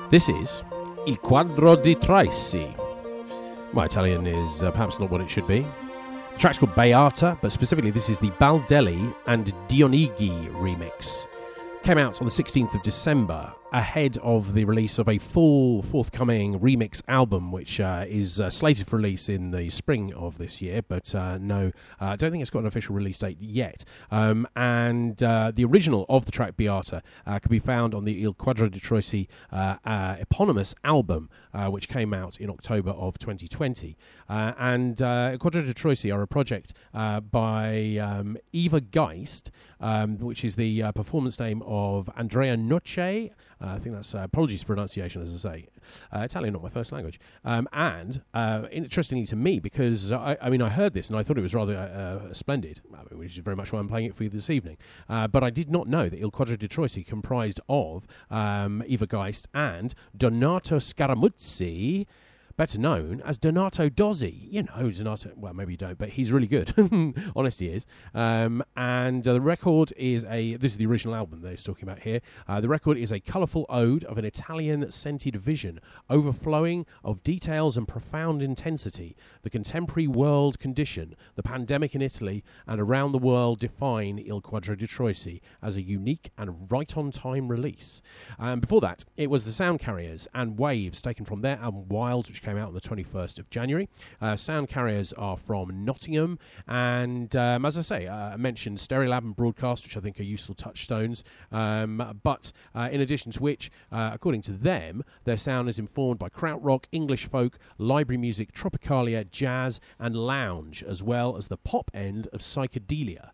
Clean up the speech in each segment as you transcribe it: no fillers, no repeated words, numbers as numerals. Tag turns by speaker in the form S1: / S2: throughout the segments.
S1: This is Il Quadro di Tracy. My Italian is perhaps not what it should be. The track's called Beata, but specifically this is the Baldelli and Dionigi remix. Came out on the 16th of December, ahead of the release of a full forthcoming remix album, which is slated for release in the spring of this year, but no, I don't think it's got an official release date yet. And the original of the track Beata can be found on the Il Quadro di Troisi eponymous album, which came out in October of 2020. And Il Quadro di Troisi are a project by Eva Geist, which is the performance name of Andrea Noce. I think that's apologies for pronunciation, as I say. Italian, not my first language. And interestingly to me, because I heard this and I thought it was rather splendid, which is very much why I'm playing it for you this evening. But I did not know that Il Quadro di Troisi comprised of Eva Geist and Donato Scaramuzzi, better known as Donato Dozzi. You know, Donato, well, maybe you don't, but he's really good. Honest he is. And the record is this is the original album that he's talking about here. The record is a colourful ode of an Italian-scented vision, overflowing of details and profound intensity. The contemporary world condition, the pandemic in Italy and around the world define Il Quadro di Troisi as a unique and right-on-time release. Before that, it was the Sound Carriers and Waves, taken from their album Wilds, which came out on the 21st of January. Sound Carriers are from Nottingham, and as I say, I mentioned Stereolab and Broadcast, which I think are useful touchstones, but in addition to which, according to them, their sound is informed by krautrock, English folk, library music, tropicalia, jazz and lounge, as well as the pop end of psychedelia.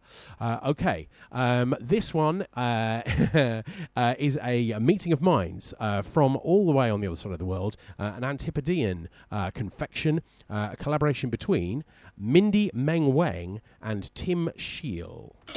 S1: This one is a meeting of minds from all the way on the other side of the world, an Antipodean confection, a collaboration between Mindy Meng Wang and Tim Scheel.